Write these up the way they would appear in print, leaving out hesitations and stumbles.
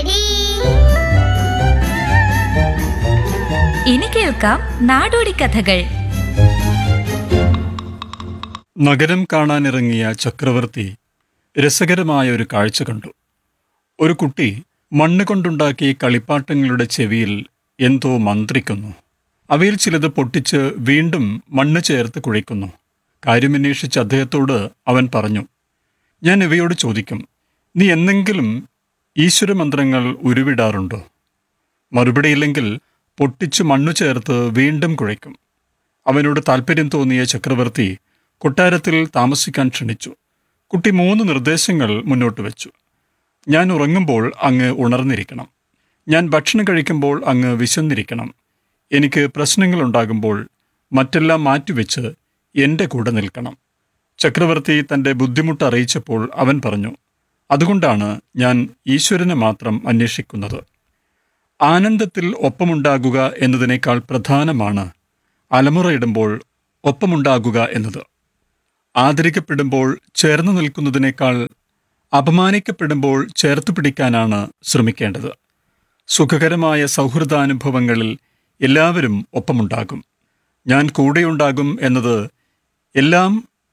മഞ്ചാടി ഇനി കേൾക്കാം നാടോടി കഥകൾ. നഗരം കാണാനിറങ്ങിയ ചക്രവർത്തി രസകരമായ ഒരു കാഴ്ച കണ്ടു. ഒരു കുട്ടി മണ്ണ് കൊണ്ടുണ്ടാക്കിയ കളിപ്പാട്ടങ്ങളുടെ ചെവിയിൽ എന്തോ മന്ത്രിക്കുന്നു. അവയിൽ ചിലത് പൊട്ടിച്ച് വീണ്ടും മണ്ണ് ചേർത്ത് കുഴിക്കുന്നു. കാര്യമന്വേഷിച്ച് അദ്ദേഹത്തോട് അവൻ പറഞ്ഞു, ഞാൻ ഇവയോട് ചോദിക്കും, നീ എന്നെങ്കിലും ഈശ്വരമന്ത്രങ്ങൾ ഉരുവിടാറുണ്ടോ? മറുപടിയില്ലെങ്കിൽ പൊട്ടിച്ചു മണ്ണു ചേർത്ത് വീണ്ടും കുഴയ്ക്കും. അവനോട് താൽപ്പര്യം തോന്നിയ ചക്രവർത്തി കൊട്ടാരത്തിൽ താമസിക്കാൻ ക്ഷണിച്ചു. കുട്ടി 3 നിർദ്ദേശങ്ങൾ മുന്നോട്ട് വെച്ചു. ഞാൻ ഉറങ്ങുമ്പോൾ അങ്ങ് ഉണർന്നിരിക്കണം. ഞാൻ ഭക്ഷണം കഴിക്കുമ്പോൾ അങ്ങ് വിശന്നിരിക്കണം. എനിക്ക് പ്രശ്നങ്ങളുണ്ടാകുമ്പോൾ മറ്റെല്ലാം മാറ്റിവെച്ച് എൻ്റെ കൂടെ നിൽക്കണം. ചക്രവർത്തി തൻ്റെ ബുദ്ധിമുട്ട് അറിയിച്ചപ്പോൾ അവൻ പറഞ്ഞു, അതുകൊണ്ടാണ് ഞാൻ ഈശ്വരനെ മാത്രം അന്വേഷിക്കുന്നത്. ആനന്ദത്തിൽ ഒപ്പമുണ്ടാകുക എന്നതിനേക്കാൾ പ്രധാനമാണ് അലമുറയിടുമ്പോൾ ഒപ്പമുണ്ടാകുക എന്നത്. ആദരിക്കപ്പെടുമ്പോൾ ചേർന്ന് നിൽക്കുന്നതിനേക്കാൾ അപമാനിക്കപ്പെടുമ്പോൾ ചേർത്ത് പിടിക്കാനാണ് ശ്രമിക്കേണ്ടത്. സുഖകരമായ സൗഹൃദാനുഭവങ്ങളിൽ എല്ലാവരും ഒപ്പമുണ്ടാകും. ഞാൻ കൂടെയുണ്ടാകും എന്നത് എല്ലാം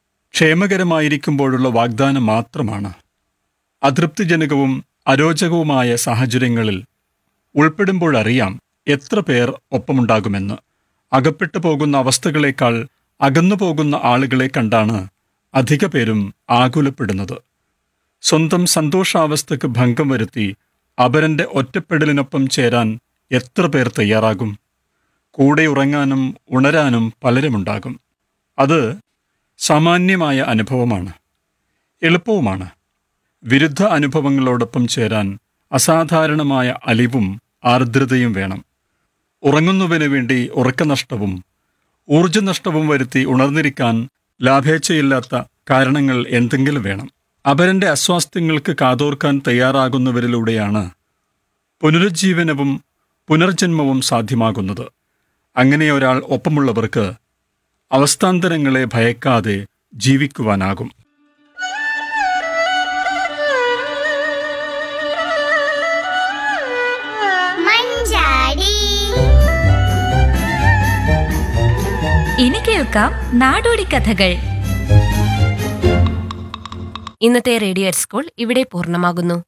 ക്ഷേമകരമായിരിക്കുമ്പോഴുള്ള വാഗ്ദാനം മാത്രമാണ്. അതൃപ്തിജനകവും അരോചകവുമായ സാഹചര്യങ്ങളിൽ ഉൾപ്പെടുമ്പോഴറിയാം എത്ര പേർ ഒപ്പമുണ്ടാകുമെന്ന്. അകപ്പെട്ടു പോകുന്ന അവസ്ഥകളേക്കാൾ അകന്നു പോകുന്ന ആളുകളെ കണ്ടാണ് അധിക പേരും ആകുലപ്പെടുന്നത്. സ്വന്തം സന്തോഷാവസ്ഥയ്ക്ക് ഭംഗം വരുത്തി അപരന്റെ ഒറ്റപ്പെടലിനൊപ്പം ചേരാൻ എത്ര പേർ തയ്യാറാകും? കൂടെ ഉറങ്ങാനും ഉണരാനും പലരുമുണ്ടാകും. അത് സാമാന്യമായ അനുഭവമാണ്, എളുപ്പവുമാണ്. വിരുദ്ധ അനുഭവങ്ങളോടൊപ്പം ചേരാൻ അസാധാരണമായ അലിവും ആർദ്രതയും വേണം. ഉറങ്ങുന്നവന് വേണ്ടി ഉറക്കനഷ്ടവും ഊർജ്ജനഷ്ടവും വരുത്തി ഉണർന്നിരിക്കാൻ ലാഭേച്ഛയില്ലാത്ത കാരണങ്ങൾ എന്തെങ്കിലും വേണം. അപരന്റെ അസ്വാസ്ഥ്യങ്ങൾക്ക് കാതോർക്കാൻ തയ്യാറാകുന്നവരിലൂടെയാണ് പുനരുജ്ജീവനവും പുനർജന്മവും സാധ്യമാകുന്നത്. അങ്ങനെ ഒരാൾ ഒപ്പമുള്ളവർക്ക് അവസ്ഥാന്തരങ്ങളെ ഭയക്കാതെ ജീവിക്കുവാനാകും. മഞ്ചാടി ഇനി കേൾക്കാം നാടോടി കഥകൾ. ഇന്നത്തെ റേഡിയോ എഡ് സ്കൂൾ ഇവിടെ പൂർണ്ണമാകുന്നു.